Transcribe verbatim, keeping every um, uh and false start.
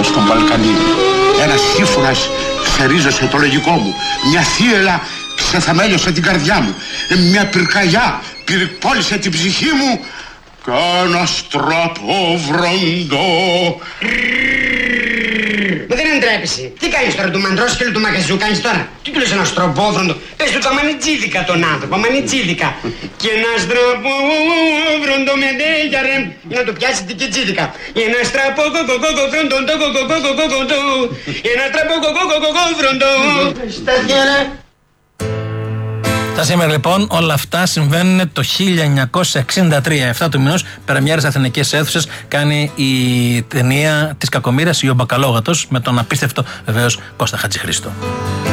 στον Βαλκανί. Ένας σύμφωνας ξερίζωσε το λογικό μου. Μια θύελα ξεθαμέλιωσε την καρδιά μου. Μια πυρκαγιά πυρπόλησε την ψυχή μου. Κι ένα στραπόβροντο. Μα δεν αντρέπεσαι. Τι κάνεις τώρα, του μαντρόσκελου του μαγαζιού κάνεις τώρα? Τι του λες ένα στραπόβροντο? Πες του τα μανιτζίδικα τον άνθρωπο, μανιτζίδικα. Και ένα στραπόβροντο με ντέλια ρε. Να του πιάσει την κιτζίδικα. Ένα στραπόβροντο. Ένα στραπόβροντο. Σταθιά ρε. Τα σήμερα λοιπόν όλα αυτά συμβαίνουν το χίλια εννιακόσια εξήντα τρία. εφτά του μηνός, πρεμιέρα αθηνικές αίθουσες, κάνει η ταινία της κακομοίρας ή ο Μπακαλόγατος με τον απίστευτο βεβαίως Κώστα Χατζηχρήστο.